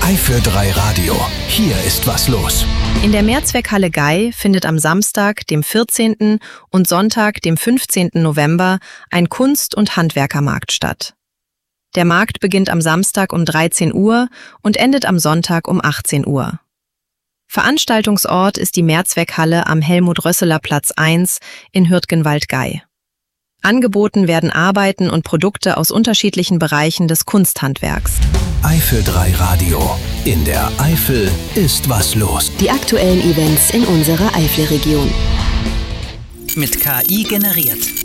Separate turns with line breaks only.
Eifel 3 Radio. Hier ist was los.
In der Mehrzweckhalle Gey findet am Samstag, dem 14. und Sonntag, dem 15. November, ein Kunst- und Handwerkermarkt statt. Der Markt beginnt am Samstag um 13 Uhr und endet am Sonntag um 18 Uhr. Veranstaltungsort ist die Mehrzweckhalle am Helmut-Rösseler-Platz 1 in Hürtgenwald-Gey. Angeboten werden Arbeiten und Produkte aus unterschiedlichen Bereichen des Kunsthandwerks.
Eifel 3 Radio. In der Eifel ist was los.
Die aktuellen Events in unserer Eifelregion.
Mit KI generiert.